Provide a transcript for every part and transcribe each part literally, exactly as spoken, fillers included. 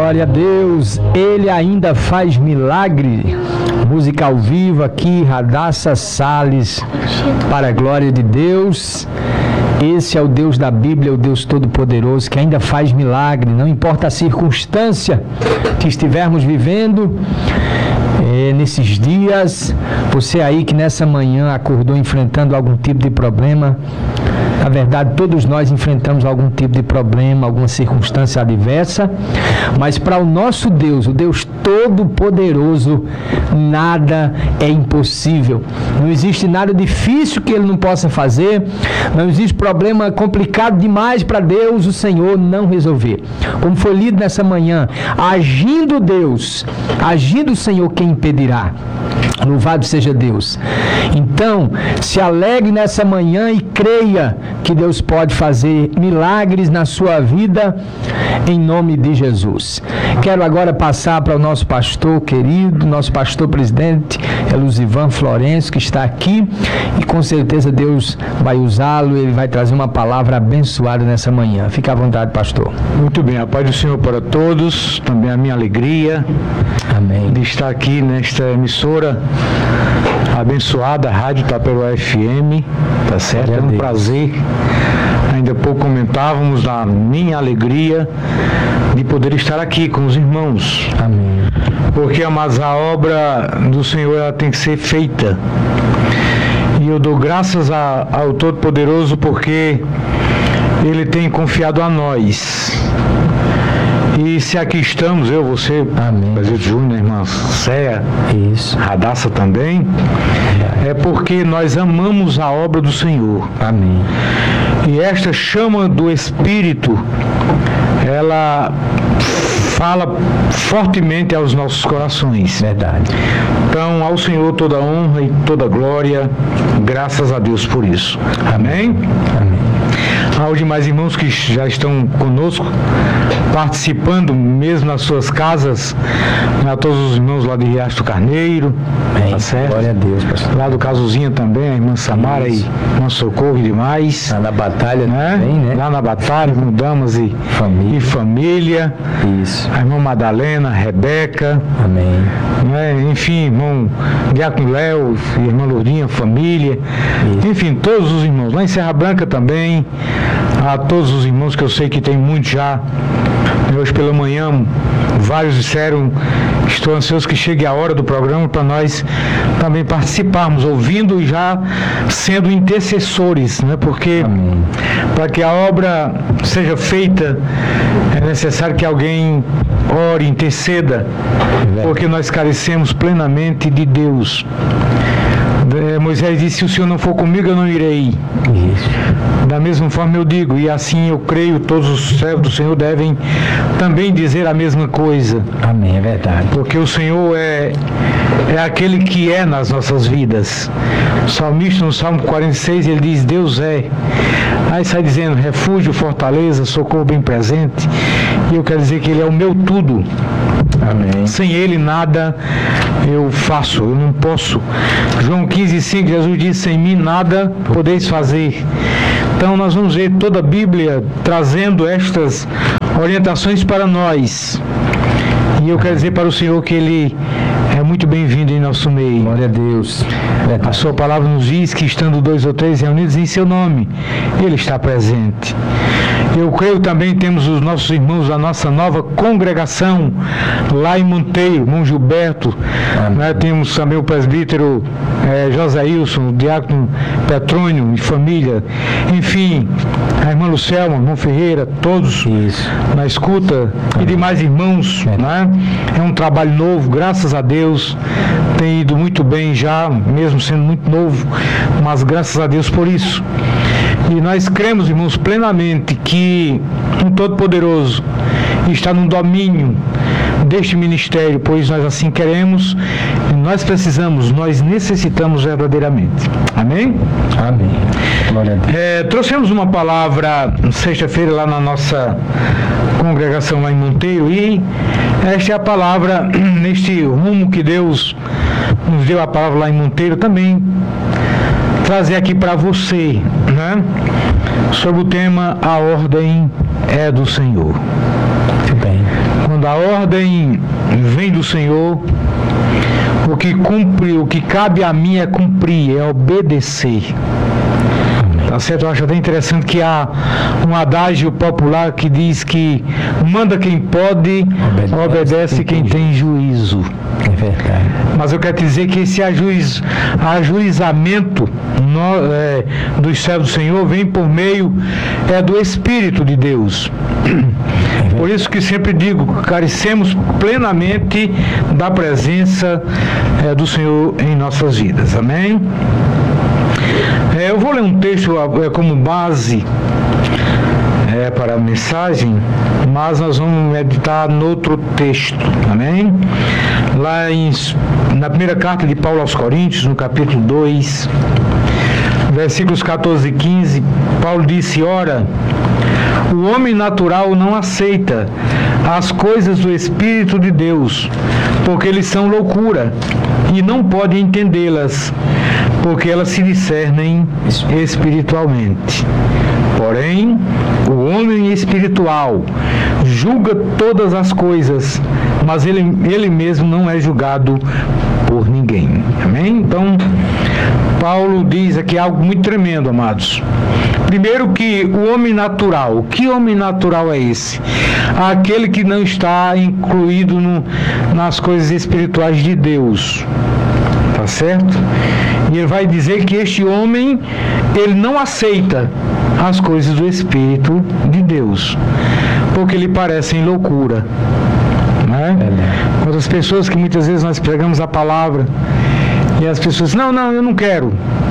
Glória a Deus, Ele ainda faz milagre. Música ao vivo aqui, Radassa Salles, para a glória de Deus. Esse é o Deus da Bíblia, o Deus Todo-Poderoso, que ainda faz milagre, não importa a circunstância que estivermos vivendo. É, nesses dias, você aí que nessa manhã acordou enfrentando algum tipo de problema, na verdade todos nós enfrentamos algum tipo de problema, alguma circunstância adversa, mas para o nosso Deus, o Deus Todo-Poderoso, nada é impossível. Não existe nada difícil que Ele não possa fazer, não existe problema complicado demais para Deus, o Senhor, não resolver. Como foi lido nessa manhã, agindo Deus, agindo o Senhor, quem impedirá? Louvado seja Deus. Então, se alegre nessa manhã e creia que Deus pode fazer milagres na sua vida, em nome de Jesus. Quero agora passar para o nosso pastor querido, nosso pastor presidente, Elusivan Florencio, que está aqui, e com certeza Deus vai usá-lo, ele vai trazer uma palavra abençoada nessa manhã. Fique à vontade, pastor. Muito bem, a paz do Senhor para todos, também a minha alegria. Amém. De estar aqui nesta emissora abençoada, Rádio Taperoá F M, tá certo? É um prazer. Ainda há pouco comentávamos da minha alegria de poder estar aqui com os irmãos. Amém. Porque, amados, a obra do Senhor ela tem que ser feita. E eu dou graças a, ao Todo-Poderoso porque Ele tem confiado a nós. E se aqui estamos, eu, você, Brasil Júnior, irmã Céia, isso, Radassa também, é porque nós amamos a obra do Senhor. Amém. E esta chama do Espírito, ela fala fortemente aos nossos corações. Verdade. Então, ao Senhor toda honra e toda glória, graças a Deus por isso. Amém? Amém. Aos demais irmãos que já estão conosco, participando mesmo nas suas casas, a todos os irmãos lá de Riacho do Carneiro, Amém. Tá certo? Glória a Deus, pastor. Lá do Casuzinha também, a irmã Samara Isso. e irmã Socorro e demais. Lá na batalha né? também, né? Lá na batalha, com damas e família. e família. Isso. A irmã Madalena, Rebeca. Amém. Né? Enfim, irmão Diácono Léo, irmã Lourdinha, família. Isso. Enfim, todos os irmãos. Lá em Serra Branca também. A todos os irmãos que eu sei que tem muitos já. Hoje pela manhã, vários disseram que estou ansioso que chegue a hora do programa para nós também participarmos, ouvindo e já sendo intercessores, né? Porque para que a obra seja feita é necessário que alguém ore, interceda, porque nós carecemos plenamente de Deus. Moisés disse: se o Senhor não for comigo, eu não irei. Isso. Da mesma forma eu digo, e assim eu creio, todos os servos do Senhor devem também dizer a mesma coisa. Amém, é verdade. Porque o Senhor é, é aquele que é nas nossas vidas. O salmista no Salmo quarenta e seis, ele diz: Deus é. Aí sai dizendo: refúgio, fortaleza, socorro bem presente. E eu quero dizer que Ele é o meu tudo. Amém. Sem Ele nada eu faço, eu não posso. João quinze, cinco, Jesus disse: sem mim nada podeis fazer. Então nós vamos ver toda a Bíblia trazendo estas orientações para nós. E eu quero dizer para o Senhor que Ele é muito bem-vindo em nosso meio. Glória a Deus. A sua palavra nos diz que estando dois ou três reunidos em seu nome, Ele está presente. Eu creio também temos os nossos irmãos da nossa nova congregação lá em Monteiro, irmão Gilberto, né? Temos também o presbítero é, José Ilson, o diácono Petrônio e família, enfim, a irmã Lucelma, irmão Ferreira, todos Isso. na escuta e demais irmãos, é. né? É um trabalho novo, graças a Deus, tem ido muito bem já, mesmo sendo muito novo, mas graças a Deus por isso. E nós cremos, irmãos, plenamente que um Todo-Poderoso está no domínio deste ministério, pois nós assim queremos, nós precisamos, nós necessitamos verdadeiramente. Amém? Amém. Glória a Deus. É, trouxemos uma palavra sexta-feira lá na nossa congregação lá em Monteiro e esta é a palavra neste rumo que Deus nos deu a palavra lá em Monteiro também. Trazer aqui para você, né? Sobre o tema: a ordem é do Senhor. Muito bem. Quando a ordem vem do Senhor. O que cumpre, o que cabe a mim é cumprir, é obedecer. Tá certo? Eu acho até interessante que há um adágio popular que diz que manda quem pode, obedece, obedece quem, quem tem juízo. É verdade. Mas eu quero dizer que esse ajuiz, ajuizamento no, é, dos céus do Senhor vem por meio é, do Espírito de Deus. É por isso que sempre digo, carecemos plenamente da presença é, do Senhor em nossas vidas. Amém? É, eu vou ler um texto é, como base é, para a mensagem, mas nós vamos meditar no outro texto, amém? Lá em, na primeira carta de Paulo aos Coríntios, no capítulo dois, versículos catorze e quinze, Paulo disse: ora, o homem natural não aceita as coisas do Espírito de Deus, porque eles são loucura, e não pode entendê-las, porque elas se discernem espiritualmente. Porém, o homem espiritual julga todas as coisas, mas ele, ele mesmo não é julgado por ninguém. Amém? Então, Paulo diz aqui algo muito tremendo, amados. Primeiro, que o homem natural, que homem natural é esse? Aquele que não está incluído no, nas coisas espirituais de Deus. Tá certo? E ele vai dizer que este homem, ele não aceita as coisas do Espírito de Deus, porque lhe parecem loucura. Né? É. Quando as pessoas que muitas vezes nós pregamos a palavra, e as pessoas dizem, não, não, eu não quero.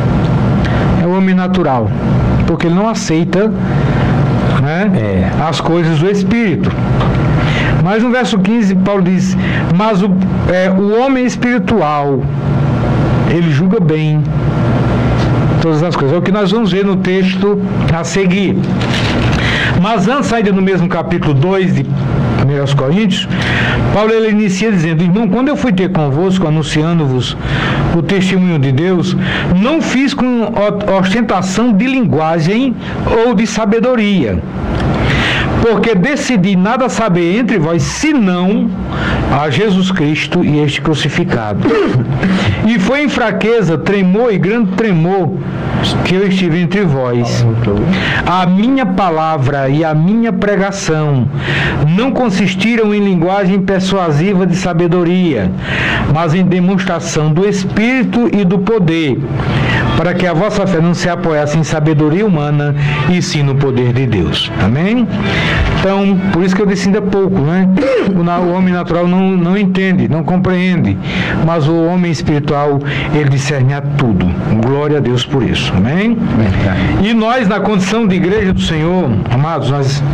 É o homem natural, porque ele não aceita, né, é. as coisas do Espírito. Mas no verso quinze, Paulo diz, mas o, é, o homem espiritual, ele julga bem todas as coisas. É o que nós vamos ver no texto a seguir. Mas antes, ainda no mesmo capítulo dois de primeira Coríntios, Paulo ele inicia dizendo: irmão, quando eu fui ter convosco, anunciando-vos o testemunho de Deus, não fiz com ostentação de linguagem ou de sabedoria, porque decidi nada saber entre vós, senão a Jesus Cristo e este crucificado. E foi em fraqueza, tremor e grande tremor que eu estive entre vós. A minha palavra e a minha pregação não consistiram em linguagem persuasiva de sabedoria, mas em demonstração do Espírito e do poder, para que a vossa fé não se apoiasse em sabedoria humana, e sim no poder de Deus. Amém? Então, por isso que eu disse ainda pouco, né? O homem natural não, não entende, não compreende, mas o homem espiritual, ele discerne a tudo. Glória a Deus por isso. Amém? E nós, na condição de igreja do Senhor, amados, nós,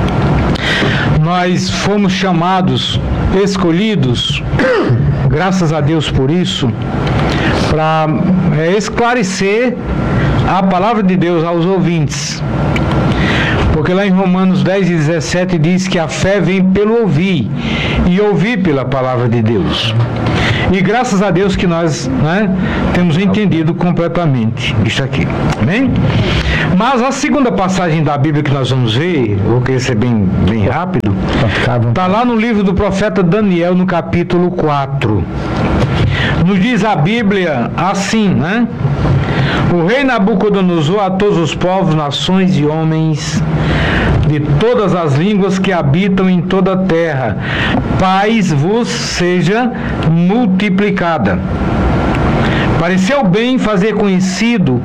nós fomos chamados, escolhidos, graças a Deus por isso, para é, esclarecer a palavra de Deus aos ouvintes. Porque lá em Romanos dez e dezessete diz que a fé vem pelo ouvir, e ouvir pela palavra de Deus. E graças a Deus que nós, né, temos entendido completamente isso aqui. Amém? Mas a segunda passagem da Bíblia que nós vamos ver, vou querer ser bem, bem rápido, está lá no livro do profeta Daniel, no capítulo quatro. Nos diz a Bíblia assim, né? O rei Nabucodonosor a todos os povos, nações e homens de todas as línguas que habitam em toda a terra, paz vos seja multiplicada. Pareceu bem fazer conhecido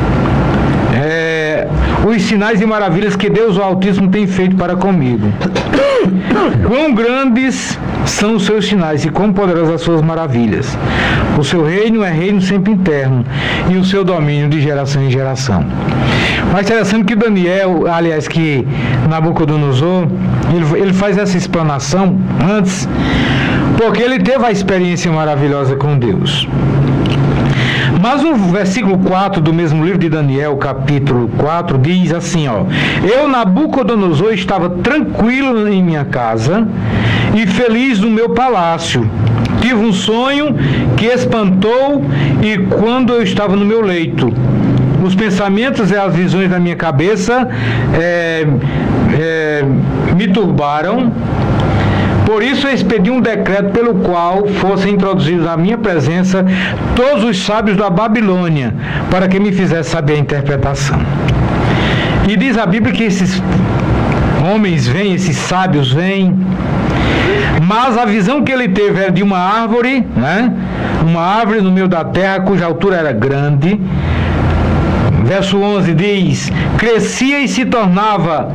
é, os sinais e maravilhas que Deus o Altíssimo tem feito para comigo. Quão grandes são os seus sinais e quão poderosas as suas maravilhas. O seu reino é reino sempre interno, e o seu domínio de geração em geração. Mas interessante que Daniel, aliás, que Nabucodonosor, ele, ele faz essa explanação antes, porque ele teve a experiência maravilhosa com Deus. Mas o versículo quatro do mesmo livro de Daniel, capítulo quatro, diz assim, ó: eu, Nabucodonosor, estava tranquilo em minha casa e feliz no meu palácio. Tive um sonho que espantou, e quando eu estava no meu leito, os pensamentos e as visões da minha cabeça é, é, me turbaram, Por isso eu expedi um decreto pelo qual fossem introduzidos na minha presença todos os sábios da Babilônia, para que me fizesse saber a interpretação. E diz a Bíblia que esses homens vêm, esses sábios vêm, mas a visão que ele teve era de uma árvore, né? Uma árvore no meio da terra, cuja altura era grande. Verso onze diz: crescia e se tornava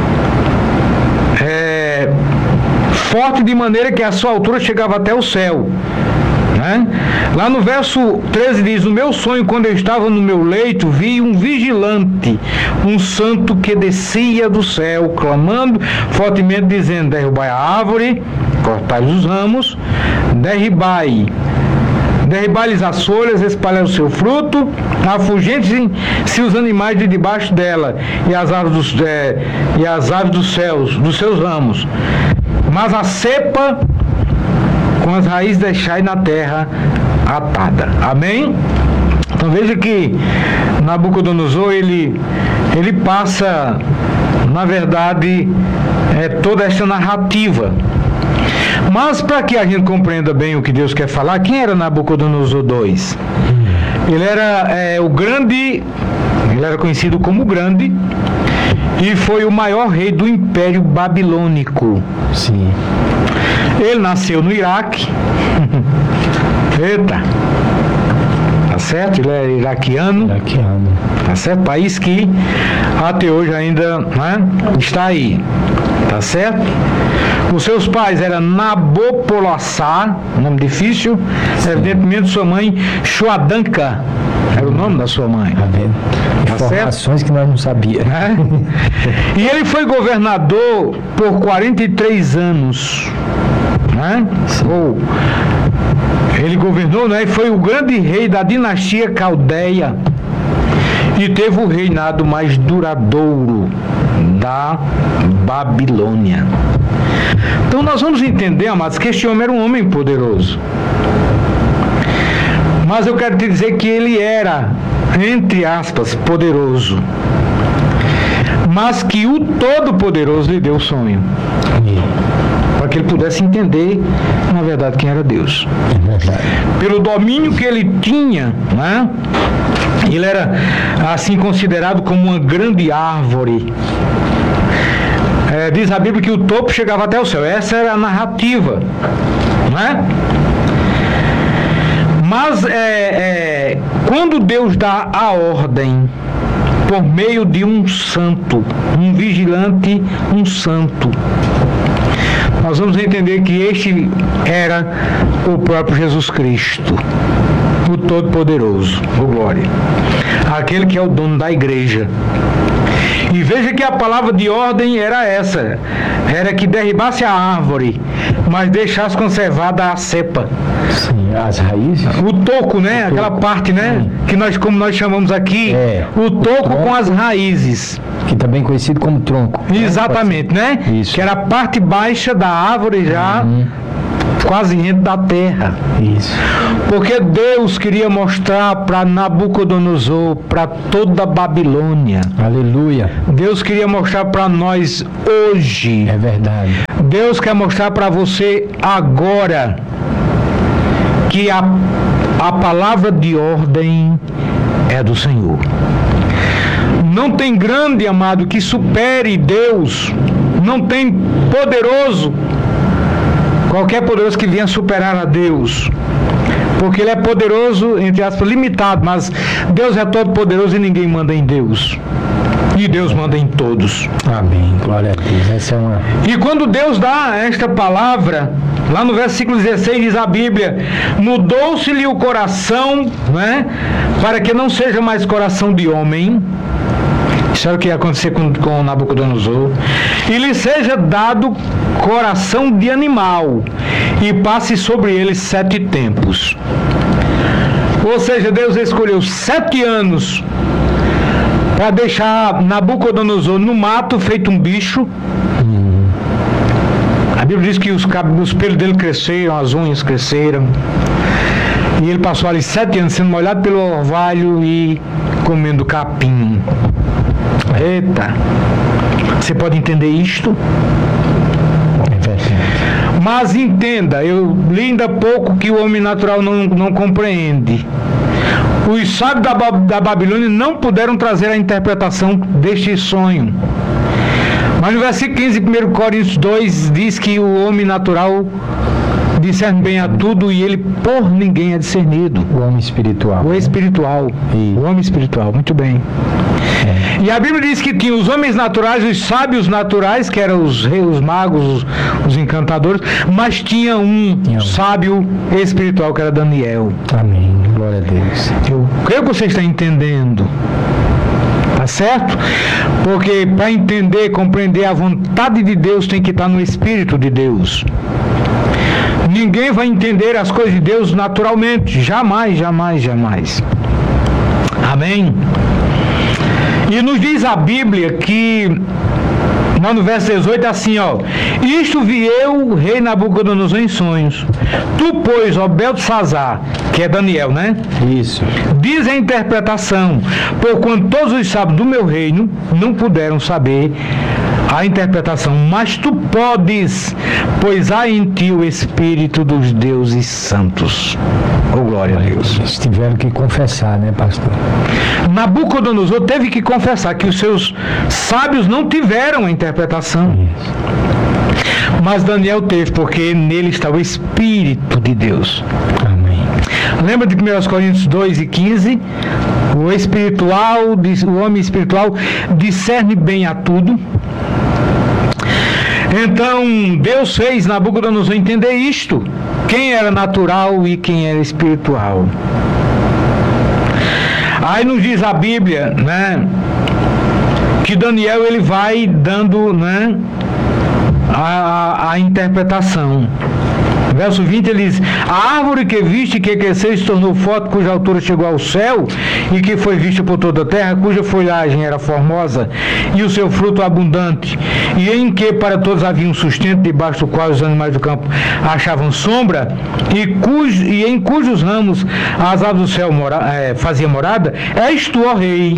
é, forte de maneira que a sua altura chegava até o céu. Né? Lá no verso treze diz: no meu sonho, quando eu estava no meu leito, vi um vigilante, um santo que descia do céu, clamando fortemente, dizendo: derrubai a árvore, cortai os ramos, derribai derribai-lhes as folhas, espalhai o seu fruto, afugentem-se os animais de debaixo dela, e as aves dos, é, e as aves dos céus, dos seus ramos. Mas a cepa com as raízes deixai na terra atada. Amém? Então veja que Nabucodonosor, ele, ele passa, na verdade, é, toda essa narrativa. Mas para que a gente compreenda bem o que Deus quer falar, quem era Nabucodonosor dois? Ele era é, o grande, ele era conhecido como o grande, e foi o maior rei do Império Babilônico. Sim. Ele nasceu no Iraque. Eita! Tá certo? Ele é iraquiano. Iraquiano. Tá certo? País que até hoje ainda, né, está aí. Tá certo? Os seus pais eram Nabopolassar, nome difícil. Sim. Evidentemente sua mãe, Shoadanka, era o nome da sua mãe. Tá vendo? Informações certo? Que nós não sabíamos. É? E ele foi governador por quarenta e três anos. Né? Ou, ele governou, né? E foi o grande rei da dinastia Caldeia. E teve o reinado mais duradouro da Babilônia. Então nós vamos entender, amados, que este homem era um homem poderoso. Mas eu quero te dizer que ele era, entre aspas, poderoso. Mas que o Todo-Poderoso lhe deu o sonho. Para que ele pudesse entender, na verdade, quem era Deus. É verdade. Pelo domínio que ele tinha, né? Ele era assim considerado como uma grande árvore. É, diz a Bíblia que o topo chegava até o céu. Essa era a narrativa, né? Mas é, é, quando Deus dá a ordem por meio de um santo, um vigilante, um santo, nós vamos entender que este era o próprio Jesus Cristo, o Todo-Poderoso, o glória, aquele que é o dono da igreja. E veja que a palavra de ordem era essa, era que derribasse a árvore, mas deixasse conservada a cepa. Sim, as raízes. O toco, né? O Aquela toco. parte, né? Sim. Que nós, como nós chamamos aqui, é, o toco o com as raízes. Que também é conhecido como tronco. Exatamente, né? Isso. Que era a parte baixa da árvore já, uhum. quase dentro da terra. Isso. Porque Deus queria mostrar para Nabucodonosor, para toda a Babilônia. Aleluia. Deus queria mostrar para nós hoje. É verdade. Deus quer mostrar para você agora que a, a palavra de ordem é do Senhor. Não tem grande, amado, que supere Deus. Não tem poderoso, qualquer poderoso que venha superar a Deus. Porque Ele é poderoso, entre aspas, limitado, mas Deus é todo poderoso e ninguém manda em Deus. E Deus manda em todos. Amém, glória a Deus. Essa é uma... E quando Deus dá esta palavra, lá no versículo dezesseis diz a Bíblia: mudou-se-lhe o coração, né, para que não seja mais coração de homem. Isso era o que ia acontecer com, com Nabucodonosor. E lhe seja dado coração de animal, e passe sobre ele sete tempos. Ou seja, Deus escolheu sete anos para deixar Nabucodonosor no mato, feito um bicho. Hum. A Bíblia diz que os, os pelos dele cresceram, as unhas cresceram. E ele passou ali sete anos sendo molhado pelo orvalho e comendo capim. Eita! Você pode entender isto? Mas entenda, eu li ainda pouco que o homem natural não, não compreende. Os sábios da, da Babilônia não puderam trazer a interpretação deste sonho. Mas no versículo quinze de primeiro Coríntios dois diz que o homem natural discerne bem a tudo e ele por ninguém é discernido. O homem espiritual. O espiritual. E... O homem espiritual, muito bem. É. E a Bíblia diz que tinha os homens naturais, os sábios naturais, que eram os reis, os magos, os, os encantadores, mas tinha um tinha um. sábio espiritual, que era Daniel. Amém. Glória a Deus. Eu creio que você está entendendo. Tá certo? Porque para entender, compreender a vontade de Deus, tem que estar no Espírito de Deus. Ninguém vai entender as coisas de Deus naturalmente. Jamais, jamais, jamais. Amém? E nos diz a Bíblia que, lá no verso dezoito, assim, ó: isto vi eu, rei Nabucodonosor, em sonhos. Tu, pois, ó Beltesazar, que é Daniel, né? Isso. Diz a interpretação, porquanto todos os sábios do meu reino não puderam saber a interpretação, mas tu podes, pois há em ti o Espírito dos deuses santos. Oh, glória a Deus. Eles tiveram que confessar, né, pastor? Nabucodonosor teve que confessar que os seus sábios não tiveram a interpretação. Isso. Mas Daniel teve, porque nele está o Espírito de Deus. Amém. Lembra de primeiro Coríntios dois e quinze? O espiritual, o homem espiritual discerne bem a tudo. Então, Deus fez Nabucodonosor entender isto. Quem era natural e quem era espiritual. Aí nos diz a Bíblia, né, que Daniel ele vai dando, né, a, a, a interpretação. Verso vinte, ele diz: a árvore que viste que cresceu e se tornou forte, cuja altura chegou ao céu, e que foi vista por toda a terra, cuja folhagem era formosa, e o seu fruto abundante, e em que para todos havia um sustento, debaixo do qual os animais do campo achavam sombra, e, cujo, e em cujos ramos as aves do céu mora, é, faziam morada, és tu, ó rei.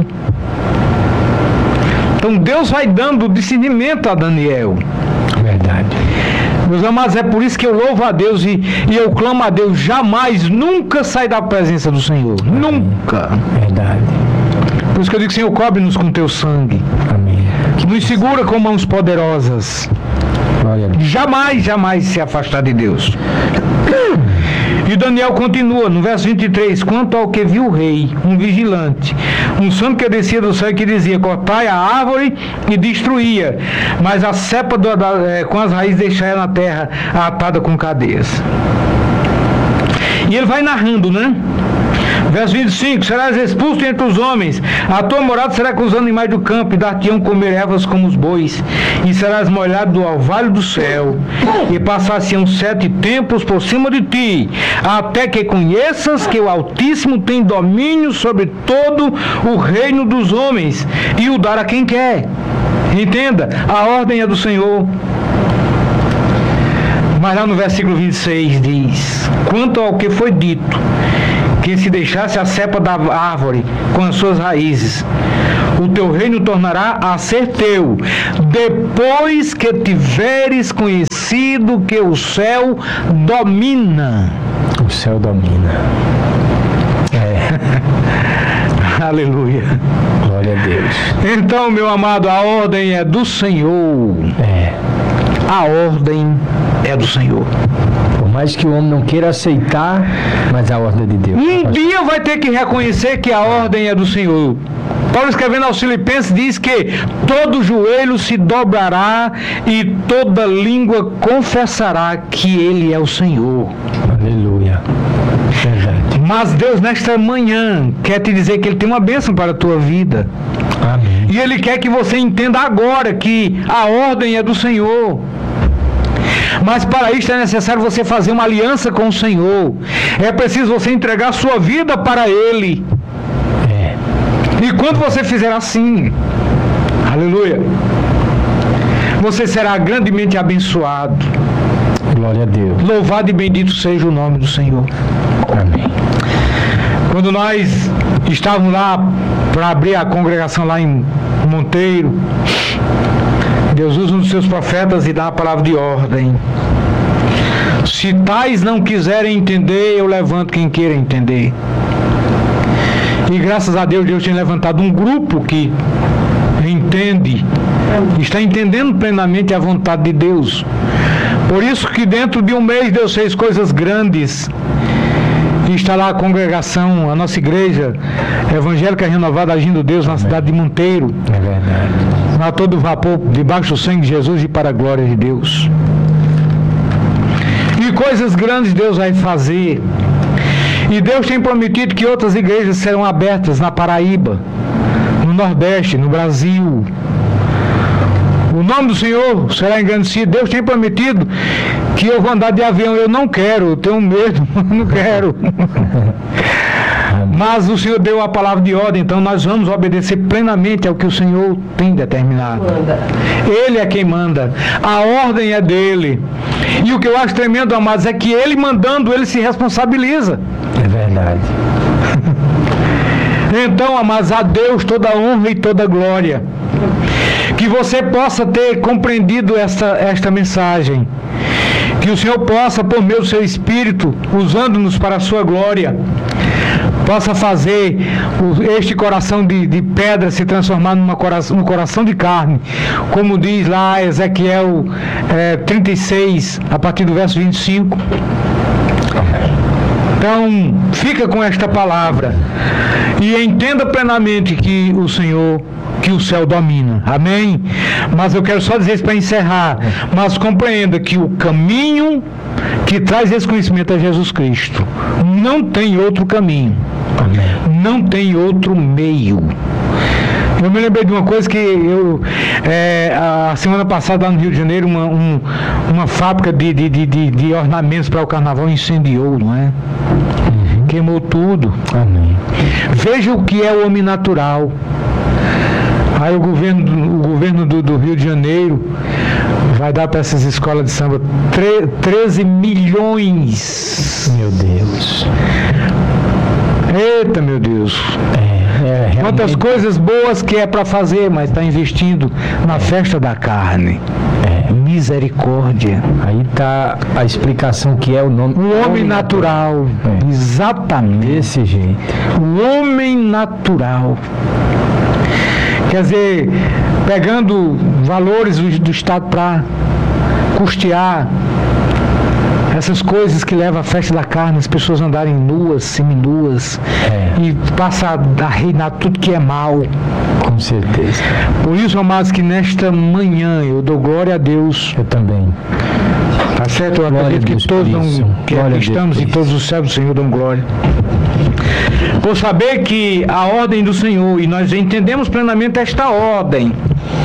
Então Deus vai dando discernimento a Daniel. Verdade. Meus amados, é por isso que eu louvo a Deus e, e eu clamo a Deus: jamais, nunca sai da presença do Senhor. Amém. Nunca. Verdade. Por isso que eu digo: Senhor, cobre-nos com teu sangue. Amém. Que nos segura com mãos poderosas. Glória a Deus. Jamais, jamais se afastar de Deus. E Daniel continua no verso vinte e três: quanto ao que viu o rei, um vigilante, um santo que descia do céu, que dizia: cortai a árvore e destruía, mas a cepa do, da, é, com as raízes deixai na terra, atada com cadeias. E ele vai narrando, né? Verso vinte e cinco: serás expulso entre os homens, a tua morada será com os animais do campo, e dar-te-ão comer ervas como os bois, e serás molhado do orvalho do céu, e passar-se-ão sete tempos por cima de ti, até que conheças que o Altíssimo tem domínio sobre todo o reino dos homens, e o dar a quem quer. Entenda, a ordem é do Senhor. Mas lá no versículo vinte e seis diz: quanto ao que foi dito, que se deixasse a cepa da árvore com as suas raízes, o teu reino tornará a ser teu, depois que tiveres conhecido que o céu domina. O céu domina. É. Aleluia. Glória a Deus. Então, meu amado, a ordem é do Senhor. É. A ordem é do Senhor. Por mais que o homem não queira aceitar, mas a ordem é de Deus. Um dia vai ter que reconhecer que a ordem é do Senhor. Paulo, escrevendo aos Filipenses, diz que todo joelho se dobrará e toda língua confessará que Ele é o Senhor. Aleluia. Verdade. Mas Deus, nesta manhã, quer te dizer que Ele tem uma bênção para a tua vida. Amém. E Ele quer que você entenda agora que a ordem é do Senhor. Mas para isso é necessário você fazer uma aliança com o Senhor. É preciso você entregar a sua vida para Ele. É. E quando você fizer assim, aleluia, você será grandemente abençoado. Glória a Deus. Louvado e bendito seja o nome do Senhor. Amém. Quando nós estávamos lá para abrir a congregação lá em Monteiro, Deus usa um dos seus profetas e dá a palavra de ordem. Se tais não quiserem entender, eu levanto quem queira entender. E graças a Deus, Deus tem levantado um grupo que entende, está entendendo plenamente a vontade de Deus. Por isso que dentro de um mês Deus fez coisas grandes. E está lá a congregação, a nossa igreja evangélica renovada agindo Deus na cidade de Monteiro. É verdade. A todo vapor, debaixo do sangue de Jesus e para a glória de Deus. E coisas grandes Deus vai fazer. E Deus tem prometido que outras igrejas serão abertas na Paraíba, no Nordeste, no Brasil. O nome do Senhor será engrandecido. Deus tem prometido que eu vou andar de avião. Eu não quero, eu tenho medo, não quero. Mas o Senhor deu a palavra de ordem, então nós vamos obedecer plenamente ao que o Senhor tem determinado. Ele é quem manda. A ordem é dele. E o que eu acho tremendo, amados, é que ele mandando, ele se responsabiliza. É verdade. Então, amados, a Deus toda a honra e toda a glória. Que você possa ter compreendido esta, esta mensagem. Que o Senhor possa, por meio do seu Espírito, usando-nos para a sua glória, possa fazer este coração de, de pedra se transformar numa coração, num coração de carne, como diz lá Ezequiel é, trinta e seis, a partir do verso vinte e cinco. Então, fica com esta palavra e entenda plenamente que o Senhor, que o céu domina. Amém? Mas eu quero só dizer isso para encerrar. Mas compreenda que o caminho que traz esse conhecimento é Jesus Cristo. Não tem outro caminho. Amém. Não tem outro meio. Eu me lembrei de uma coisa que eu, é, a semana passada lá no Rio de Janeiro, uma, um, uma fábrica de, de, de, de ornamentos para o carnaval incendiou, não é? Uhum. Queimou tudo. Amém. Veja o que é o homem natural. Aí o governo, o governo do, do Rio de Janeiro vai dar para essas escolas de samba treze milhões. Meu Deus. Eita, meu Deus. É. É, realmente... Quantas coisas boas que é para fazer, mas está investindo na festa da carne. É. Misericórdia. Aí está a explicação que é o nome. O homem natural. natural. É. Exatamente. Desse jeito. O homem natural. Quer dizer, pegando valores do, do Estado para custear essas coisas que levam à festa da carne, as pessoas andarem nuas, seminuas, é. E passa a reinar tudo que é mal. Com certeza. Por isso, amados, que nesta manhã eu dou glória a Deus. Eu também. Tá certo? Eu glória acredito que todos dão, que estamos em todos os céus do Senhor dão glória. Por saber que a ordem do Senhor, e nós entendemos plenamente esta ordem,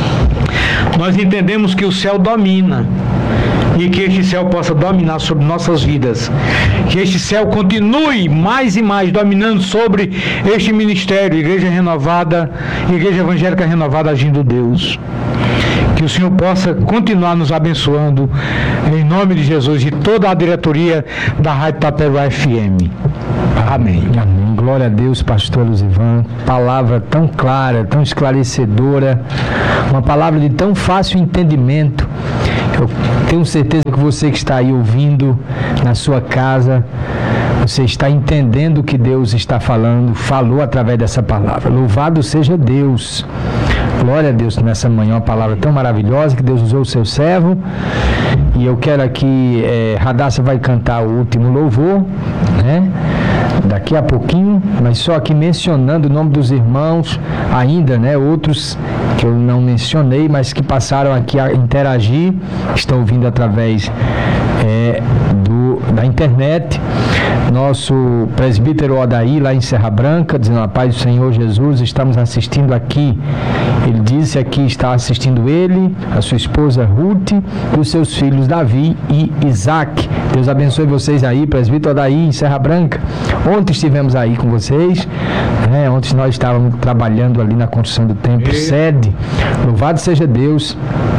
nós entendemos que o céu domina. E que este céu possa dominar sobre nossas vidas. Que este céu continue mais e mais dominando sobre este ministério, Igreja Renovada, Igreja Evangélica Renovada Agindo Deus. Que o Senhor possa continuar nos abençoando, em nome de Jesus, e toda a diretoria da Rádio Taperoá F M. Amém. Amém. Glória a Deus, pastor Luzivan. Palavra tão clara, tão esclarecedora, uma palavra de tão fácil entendimento. Eu tenho certeza que você que está aí ouvindo na sua casa, você está entendendo o que Deus está falando, falou através dessa palavra. Louvado seja Deus. Glória a Deus nessa manhã, uma palavra tão maravilhosa que Deus usou o seu servo. E eu quero aqui, é, Radassa vai cantar o último louvor, né? Daqui a pouquinho, mas só aqui mencionando o nome dos irmãos ainda, né? Outros que eu não mencionei, mas que passaram aqui a interagir, estão vindo através é, do, da internet. Nosso presbítero Odaí, lá em Serra Branca, dizendo a paz do Senhor Jesus, estamos assistindo aqui. Ele disse aqui, está assistindo ele, a sua esposa Ruth e os seus filhos Davi e Isaac. Deus abençoe vocês aí, presbítero Odaí, em Serra Branca. Ontem estivemos aí com vocês, né? Ontem nós estávamos trabalhando ali na construção do templo, sede. Louvado seja Deus.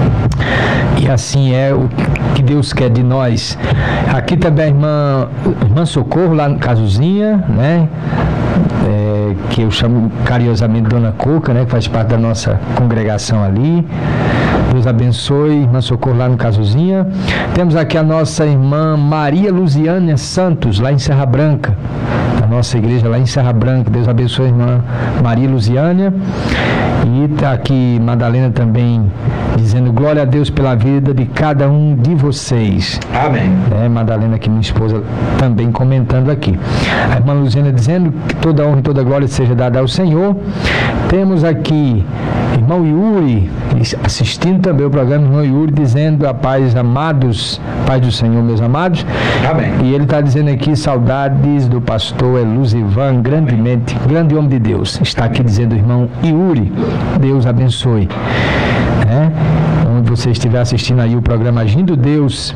E assim é o que Deus quer de nós. Aqui também a irmã, irmã Socorro, lá no Casuzinha, né? É, que eu chamo carinhosamente Dona Coca, né? Que faz parte da nossa congregação ali. Deus abençoe, irmã Socorro lá no Casuzinha. Temos aqui a nossa irmã Maria Luziânia Santos, lá em Serra Branca, da nossa igreja lá em Serra Branca. Deus abençoe a irmã Maria Luziânia. E está aqui Madalena também dizendo glória a Deus pela vida de cada um de vocês. Amém. É, Madalena, que minha esposa, também comentando aqui. A irmã Luziana dizendo que toda honra e toda glória seja dada ao Senhor. Temos aqui irmão Yuri assistindo também o programa, irmão Yuri dizendo a paz, amados, paz do Senhor, meus amados. Amém. E ele está dizendo aqui saudades do pastor Eluzivan, grandemente, grande homem de Deus. Está aqui dizendo o irmão Yuri. Deus abençoe. É? Onde você estiver assistindo aí o programa Agindo Deus.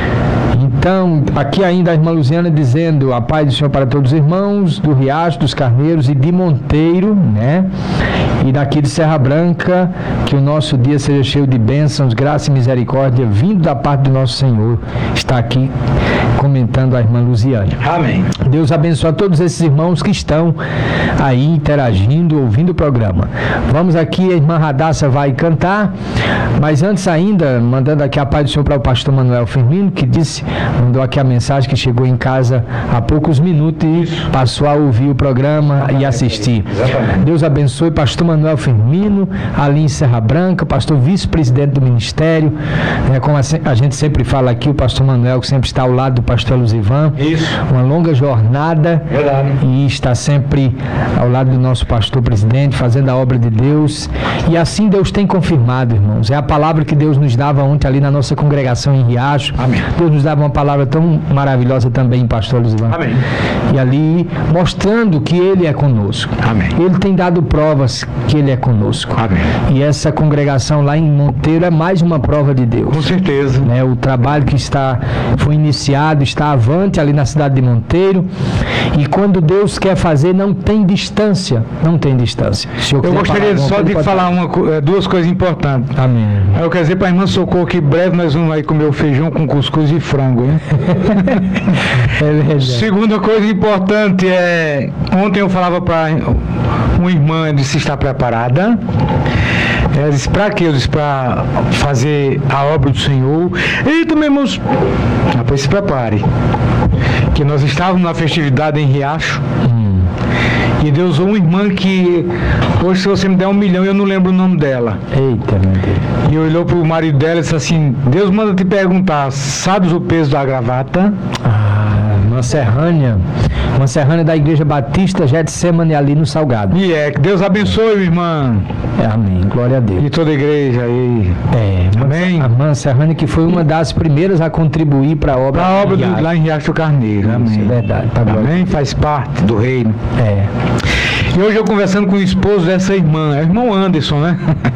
Então, aqui ainda a irmã Luziana dizendo a paz do Senhor para todos os irmãos do Riacho, dos Carneiros e de Monteiro, né? E daqui de Serra Branca, que o nosso dia seja cheio de bênçãos, graça e misericórdia, vindo da parte do nosso Senhor. Está aqui comentando a irmã Luziane. Amém. Deus abençoe a todos esses irmãos que estão aí interagindo, ouvindo o programa. Vamos aqui, a irmã Radassa vai cantar, mas antes ainda, mandando aqui a paz do Senhor para o pastor Manuel Firmino, que disse, mandou aqui a mensagem que chegou em casa há poucos minutos e passou a ouvir o programa e assistir. Exatamente. Deus abençoe pastor Manuel Firmino, ali em Serra Branca, pastor vice-presidente do ministério, né, como a gente sempre fala aqui, o pastor Manuel que sempre está ao lado do pastor Luzivan. Isso. Uma longa jornada. Verdade. E está sempre ao lado do nosso pastor presidente, fazendo a obra de Deus. E assim Deus tem confirmado, irmãos. É a palavra que Deus nos dava ontem ali na nossa congregação em Riacho. Amém. Deus nos dava uma palavra tão maravilhosa também, pastor Luzivan. Amém. E ali mostrando que Ele é conosco. Amém. Ele tem dado provas que Ele é conosco. Amém. E essa congregação lá em Monteiro é mais uma prova de Deus. Com certeza. Né, o trabalho que está, foi iniciado, está avante ali na cidade de Monteiro. E quando Deus quer fazer, não tem distância. Não tem distância. Eu gostaria só de falar uma, duas coisas importantes. Amém. Eu quero dizer para a irmã Socorro que breve nós vamos aí comer o feijão com cuscuz e frango, hein? É verdade. Segunda coisa importante é, ontem eu falava para uma irmã, disse está preparada. Ela disse, para quê? Eu disse, para fazer a obra do Senhor. E também, irmãos, depois se prepare. Que nós estávamos na festividade em Riacho. Hum. E Deus usou uma irmã que, hoje se você me der um milhão, eu não lembro o nome dela. Eita, meu Deus. E olhou para o marido dela e disse assim, Deus manda te perguntar, sabes o peso da gravata? Ah, uma serrânia. Uma serrânia da Igreja Batista Getsemane ali no Salgado. E é, que Deus abençoe, irmã. É, amém, glória a Deus. E toda a igreja aí. É, amém. A irmã Serrânia que foi uma das primeiras a contribuir para a obra. Para a obra do, lá em Riacho do Carneiro. Amém. Isso, é verdade. Tá, amém, faz parte do reino. É. E hoje eu conversando com o esposo dessa irmã, é o irmão Anderson, né?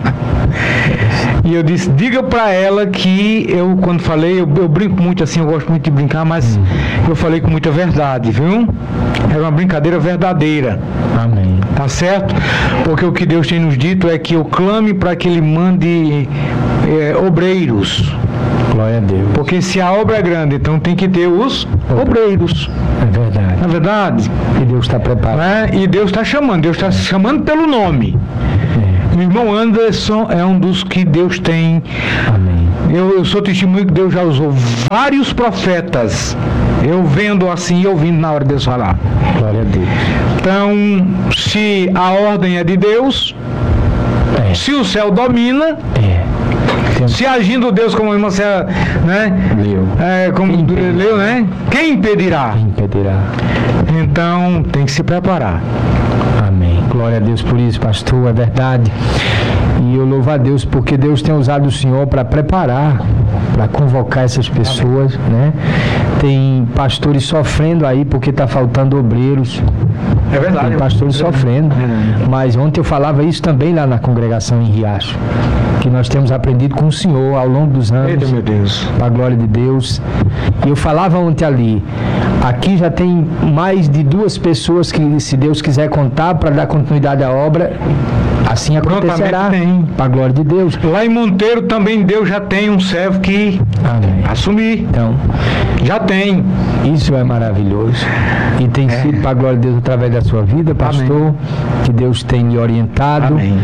E eu disse, diga para ela que eu, quando falei, eu, eu brinco muito assim, eu gosto muito de brincar, mas hum. eu falei com muita verdade, viu? Era uma brincadeira verdadeira. Amém. Tá certo? Porque o que Deus tem nos dito é que eu clame para que Ele mande é, obreiros. Glória a Deus. Porque se a obra é grande, então tem que ter os obreiros. É verdade. Não é verdade? E Deus está preparado. É? E Deus está chamando, Deus está chamando pelo nome. É. O irmão Anderson é um dos que Deus tem. Amém. Eu, eu sou testemunho que Deus já usou vários profetas. Eu vendo assim e ouvindo na hora de Deus falar. Glória a Deus. Então, se a ordem é de Deus, é. Se o céu domina, é. Se agindo Deus como irmão, né? Leu. É, como leu, né? Quem impedirá? Quem impedirá? Então, tem que se preparar. Amém. Glória a Deus por isso, pastor, é verdade. E eu louvo a Deus porque Deus tem usado o Senhor para preparar, para convocar essas pessoas, né? Tem pastores sofrendo aí porque está faltando obreiros. É verdade. Tem pastores é sofrendo. É. Mas ontem eu falava isso também lá na congregação em Riacho, que nós temos aprendido com o Senhor ao longo dos anos. Eita, meu Deus. Para a glória de Deus. E eu falava ontem ali, aqui já tem mais de duas pessoas que, se Deus quiser contar, para dar continuidade à obra, assim acontecerá. Para a glória de Deus. Lá em Monteiro também Deus já tem um servo que Amém. assumir. Então, já tem. Isso é maravilhoso. E tem é. sido para a glória de Deus através da sua vida, pastor. Amém. Que Deus tem lhe orientado. Amém.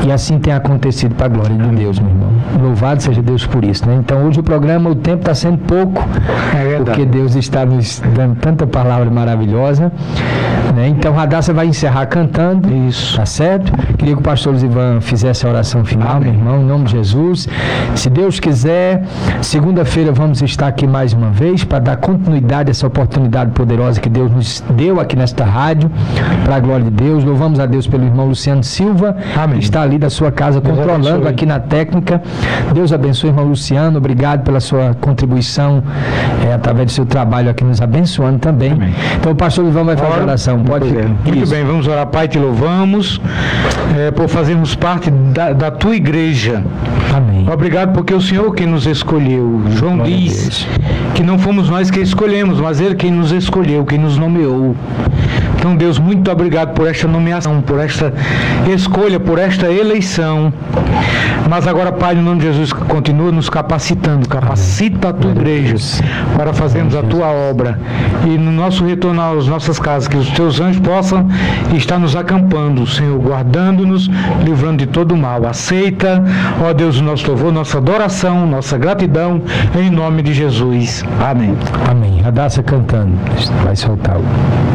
E assim tem acontecido para a glória de Deus, meu irmão. Louvado seja Deus por isso, né? Então hoje o programa, o tempo está sendo pouco, é porque Deus está nos dando tanta palavra maravilhosa, né? Então Radassa vai encerrar cantando, isso, tá certo? Queria que o pastor Ivan fizesse a oração final, amém, meu irmão, em nome de Jesus. Se Deus quiser, segunda-feira vamos estar aqui mais uma vez para dar continuidade a essa oportunidade poderosa que Deus nos deu aqui nesta rádio, para a glória de Deus. Louvamos a Deus pelo irmão Luciano Silva, amém, que está ali da sua casa Deus controlando abençoe. Aqui na técnica. Deus abençoe, irmão Luciano, obrigado pela sua contribuição, é, através do seu trabalho aqui nos abençoando também. Amém. Então o pastor Ivan vai fazer a oração. Pode é. Muito bem, vamos orar. Pai, te louvamos é, por fazermos parte da, da tua igreja. Amém. Obrigado porque o Senhor quem nos escolheu. João Glória diz que não fomos nós que escolhemos, mas Ele quem nos escolheu, quem nos nomeou. Então, Deus, muito obrigado por esta nomeação, por esta escolha, por esta eleição. Mas agora, Pai, no nome de Jesus, continua nos capacitando, capacita a tua igreja para fazermos a tua obra. E no nosso retorno às nossas casas, que os teus anjos possam estar nos acampando, Senhor, guardando-nos, livrando de todo o mal. Aceita, ó Deus, o nosso louvor, nossa adoração, nossa gratidão, em nome de Jesus. Amém. Amém. Radassa cantando. Vai soltar o...